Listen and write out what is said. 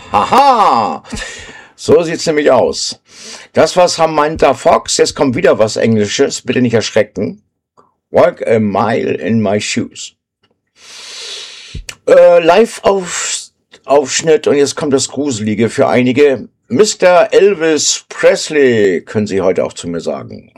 Haha, so sieht's nämlich aus. Das war Samantha Fox, jetzt kommt wieder was Englisches, bitte nicht erschrecken. Walk a mile in my shoes. Live-Aufschnitt und jetzt kommt das Gruselige für einige. Mr. Elvis Presley, können Sie heute auch zu mir sagen.